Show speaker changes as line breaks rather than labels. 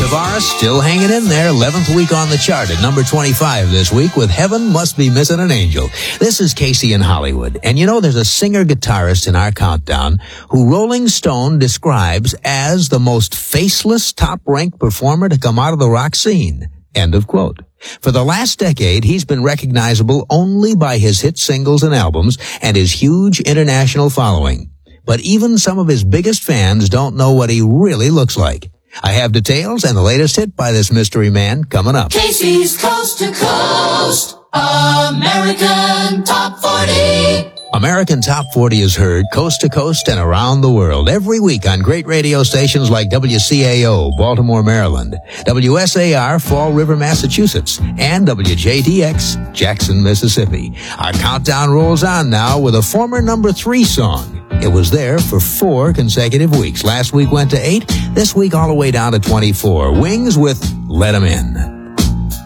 Tavares still hanging in there, 11th week on the chart at number 25 this week with Heaven Must Be Missing an Angel. This is Casey in Hollywood. And you know, there's a singer-guitarist in our countdown who Rolling Stone describes as the most faceless, top-ranked performer to come out of the rock scene. End of quote. For the last decade, he's been recognizable only by his hit singles and albums and his huge international following. But even some of his biggest fans don't know what he really looks like. I have details and the latest hit by this mystery man coming up.
Casey's Coast to Coast American Top 40.
American Top 40 is heard coast to coast and around the world every week on great radio stations like WCAO, Baltimore, Maryland, WSAR, Fall River, Massachusetts, and WJDX, Jackson, Mississippi. Our countdown rolls on now with a former number 3 song. It was there for 4 consecutive weeks. Last week went to 8, this week all the way down to 24. Wings with Let 'Em In.